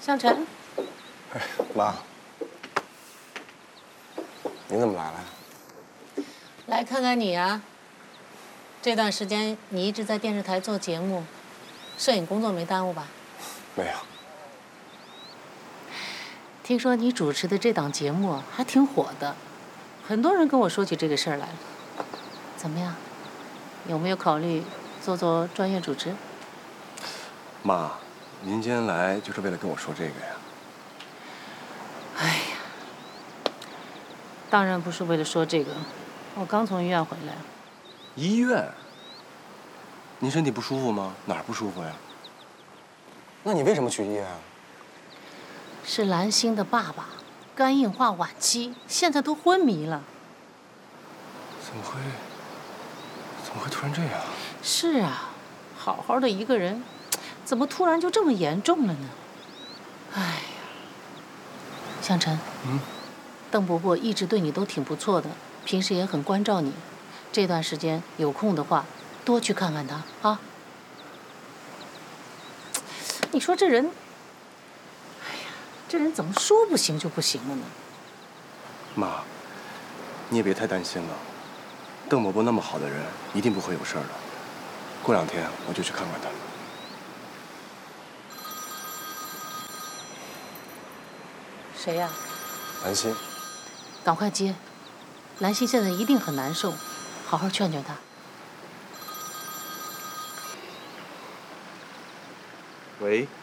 向晨， 哎，妈，您怎么来了？ 来看看你啊。这段时间你一直在电视台做节目，摄影工作没耽误吧？ 没有。 听说你主持的这档节目还挺火的，很多人跟我说起这个事儿来了。怎么样？有没有考虑做专业主持？ 妈，您今天来就是为了跟我说这个呀？ 哎呀，当然不是为了说这个，我刚从医院回来。 医院？您身体不舒服吗？哪儿不舒服呀？那你为什么去医院啊？ 是兰心的爸爸，肝硬化晚期，现在都昏迷了。 怎么会突然这样？ 是啊，好好的一个人，怎么突然就这么严重了呢？哎呀，向晨，邓伯伯一直对你都挺不错的，平时也很关照你。这段时间有空的话，多去看看他啊。你说这人，哎呀，这人怎么说不行就不行了呢？ 妈，你也别太担心了。邓伯伯那么好的人，一定不会有事儿的。过2天我就去看看他。 谁呀？ 兰心。 赶快接，兰心现在一定很难受，好好劝劝她。 喂。